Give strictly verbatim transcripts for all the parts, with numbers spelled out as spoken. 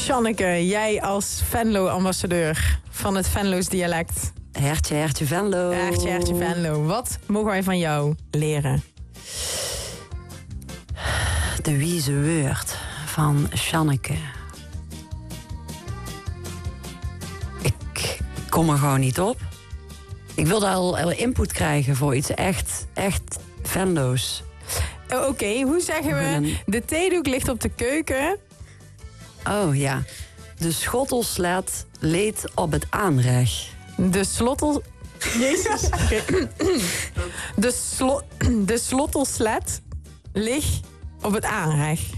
Sjanneke, jij als Venlo-ambassadeur van het Venlo's dialect. Hertje, hertje, Venlo. Hertje, hertje, Venlo. Wat mogen wij van jou leren? De wieze woord van Sjanneke. Ik kom er gewoon niet op. Ik wilde al, al input krijgen voor iets echt, echt Venlo's. Oké, okay, hoe zeggen we? De theedoek ligt op de keuken. Oh ja. De schottelslet leed op het aanrecht. De slottel... Jezus. Okay. De, slo... de slottelslet ligt op het aanrecht.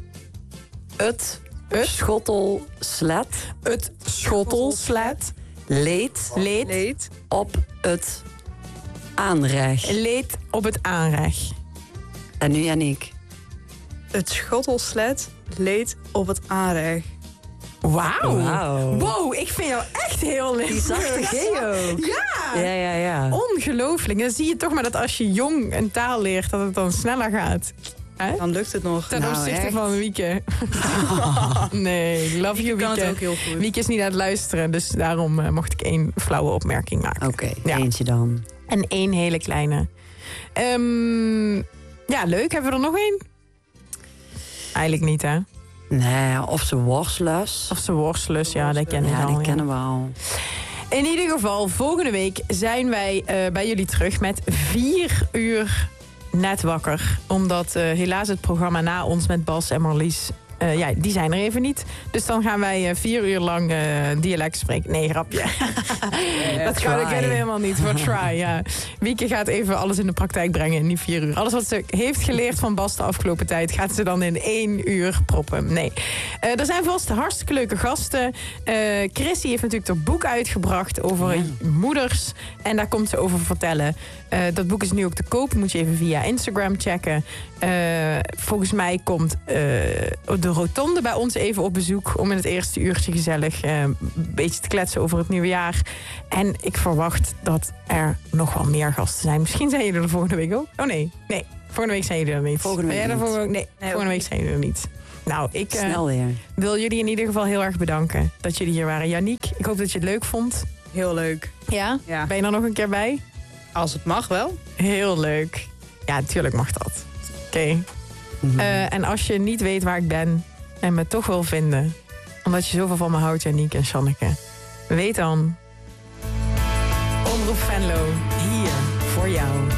Het, het schottelslet... Het schottelslet... Leed, leed, leed op het aanrecht. Leed op het aanrecht. En nu Yannick. Het schottelslet leed op het aanrecht. Wauw. Wow. Wow, ik vind jou echt heel lief. Die zachte Geo. Ja. Ja, ja, ja. Ongelooflijk. Dan zie je toch maar dat als je jong een taal leert, dat het dan sneller gaat. He? Dan lukt het nog. Ten nou, opzichte echt? van Wieke. Nee, love you, kan Wieke. het ook heel goed. Wieke is niet aan het luisteren, dus daarom uh, mocht ik één flauwe opmerking maken. Oké, okay, ja. eentje dan. En één hele kleine. Um, ja, leuk. Hebben we er nog één? Eigenlijk niet, hè? Nee, of ze worstlus. Of ze worstlus, ja, dat kennen we ja, al. die ja. kennen we al. In ieder geval, volgende week zijn wij uh, bij jullie terug met vier uur net wakker. Omdat uh, helaas het programma na ons met Bas en Marlies... Uh, ja, die zijn er even niet. Dus dan gaan wij uh, vier uur lang uh, dialect spreken. Nee, grapje. Yeah, dat kan, kennen we helemaal niet. Voor try, ja. Wieke gaat even alles in de praktijk brengen in die vier uur. Alles wat ze heeft geleerd van Bas de afgelopen tijd... gaat ze dan in één uur proppen. Nee. Uh, er zijn vast hartstikke leuke gasten. Uh, Chrissy heeft natuurlijk haar boek uitgebracht over ja. moeders. En daar komt ze over vertellen. Uh, dat boek is nu ook te koop. Moet je even via Instagram checken. Uh, volgens mij komt uh, de Rotonde bij ons even op bezoek... om in het eerste uurtje gezellig uh, een beetje te kletsen over het nieuwe jaar. En ik verwacht dat er nog wel meer gasten zijn. Misschien zijn jullie er volgende week ook. Oh nee, nee. Volgende week zijn jullie er niet. Volgende week ben jij er niet. volgende... Nee, nee, volgende week zijn jullie er niet. Nou, ik uh, Snel weer. wil jullie in ieder geval heel erg bedanken dat jullie hier waren. Yannick, ik hoop dat je het leuk vond. Heel leuk. Ja? Ja. Ben je er nog een keer bij? Als het mag wel. Heel leuk. Ja, natuurlijk mag dat. Oké. Okay. Mm-hmm. Uh, en als je niet weet waar ik ben en me toch wil vinden... omdat je zoveel van me houdt, Yannick en Sjanneke... weet dan... Omroep Venlo, hier voor jou.